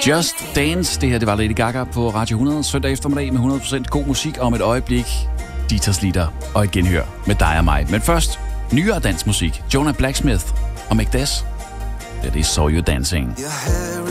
Just Dance. Det her, det var Lady Gaga på Radio 100 søndag eftermiddag med 100% god musik om et øjeblik. Dieters Lieder og et genhør med dig og mig. Men først, nyere dansk musik. Jonah Blacksmith og Mcdas. Det er Saw You Dancing.